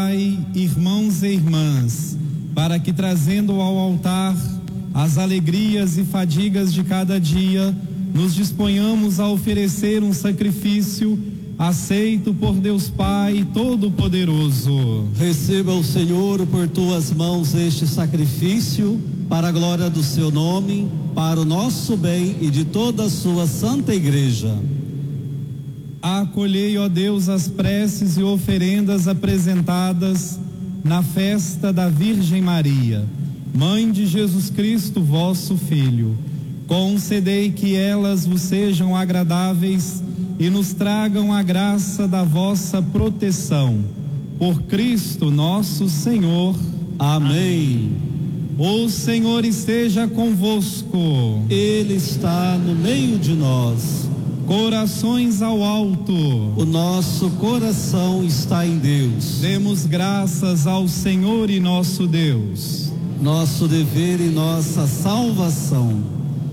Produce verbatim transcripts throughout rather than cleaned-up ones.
Irmãos e irmãs, para que, trazendo ao altar as alegrias e fadigas de cada dia, nos disponhamos a oferecer um sacrifício aceito por Deus Pai Todo-Poderoso. Receba o Senhor por tuas mãos este sacrifício, para a glória do seu nome, para o nosso bem e de toda a sua santa igreja. Acolhei, ó Deus, as preces e oferendas apresentadas na festa da Virgem Maria, Mãe de Jesus Cristo, vosso Filho. Concedei que elas vos sejam agradáveis e nos tragam a graça da vossa proteção. Por Cristo nosso Senhor. Amém. O Senhor esteja convosco. Ele está no meio de nós. Corações ao alto. O nosso coração está em Deus. Demos graças ao Senhor e nosso Deus. Nosso dever e nossa salvação.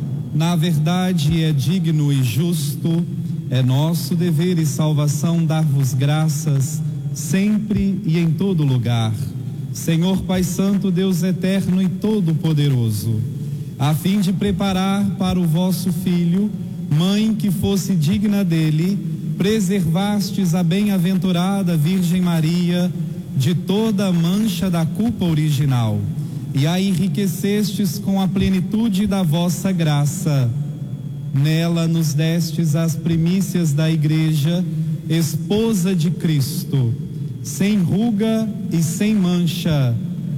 Na verdade, é digno e justo, é nosso dever e salvação dar-vos graças sempre e em todo lugar, Senhor Pai Santo, Deus eterno e todo-poderoso, a fim de preparar para o vosso Filho, mãe que fosse digna dele, preservastes a bem-aventurada Virgem Maria de toda a mancha da culpa original, e a enriquecestes com a plenitude da vossa graça. Nela nos destes as primícias da Igreja, esposa de Cristo, sem ruga e sem mancha,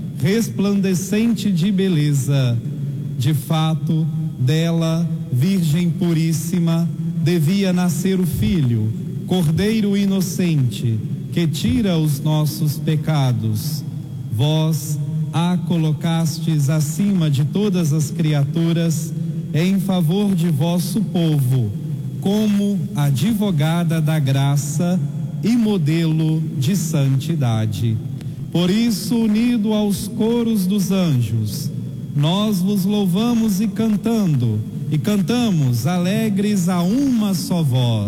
resplandecente de beleza. De fato, dela, Virgem puríssima, devia nascer o Filho, Cordeiro inocente, que tira os nossos pecados. Vós a colocastes acima de todas as criaturas, em favor de vosso povo, como advogada da graça e modelo de santidade. Por isso, unido aos coros dos anjos, nós vos louvamos e cantando, e cantamos alegres a uma só voz.